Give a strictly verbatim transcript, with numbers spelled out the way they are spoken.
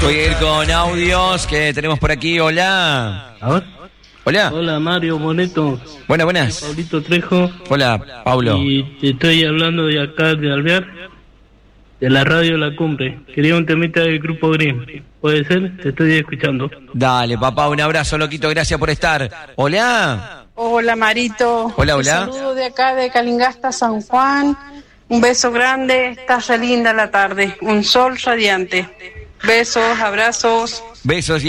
Voy a ir con audios que tenemos por aquí. Hola. A ver. Hola. Hola Mario Boneto. Buenas, buenas. Soy Paulito Trejo. Hola, Paulo. Y te estoy hablando de acá de Alvear, de la radio La Cumbre. Quería un temita del Grupo Green. ¿Puede ser? Te estoy escuchando. Dale, papá, un abrazo, loquito. Gracias por estar. Hola. Hola Marito. Hola, hola. Un saludo de acá de Calingasta, San Juan. Un beso grande. Está re linda la tarde. Un sol radiante. Besos, abrazos. Besos.